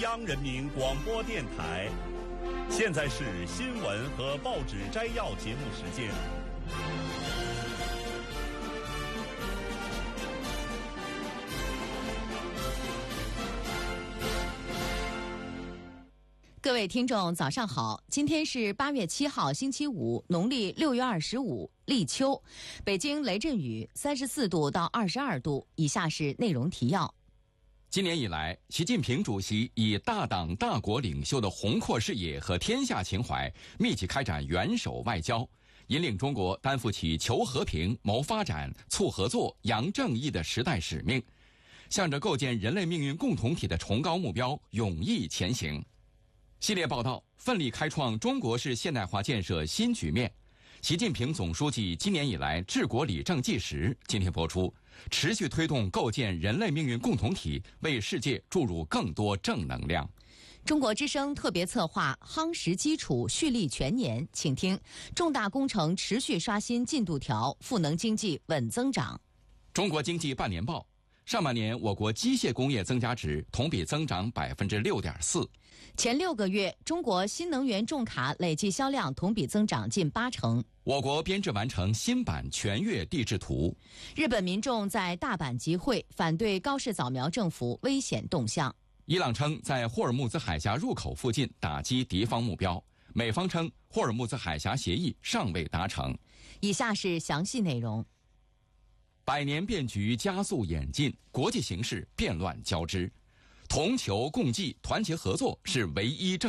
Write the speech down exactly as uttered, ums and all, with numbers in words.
央人民广播电台，现在是新闻和报纸摘要节目时间。 各位听众早上好，今天是八月七号星期五，农历六月二十五，立秋。北京雷阵雨，三十四度到二十二度。以下是内容提要。 今年以来，习近平主席以大党大国领袖的宏阔视野和天下情怀，密集开展元首外交，引领中国担负起求和平、谋发展、促合作、扬正义的时代使命，向着构建人类命运共同体的崇高目标勇毅前行。系列报道奋力开创中国式现代化建设新局面。习近平总书记今年以来治国理政纪实今天播出，持续推动构建人类命运共同体，为世界注入更多正能量。 中国之声特别策划夯实基础，蓄力全年，请听：重大工程持续刷新进度条，赋能经济稳增长。 中国经济半年报，上半年我国机械工业增加值同比增长百分之六点四。 前六个月，中国新能源重卡累计销量同比增长近八成。 我国编制完成新版全越地质图。 日本民众在大阪集会，反对高市早苗政府危险动向。 伊朗称在霍尔木兹海峡入口附近打击敌方目标，美方称霍尔木兹海峡协议尚未达成。 以下是详细内容。 百年变局加速演进，国际形势变乱交织，同求共济、团结合作是唯一正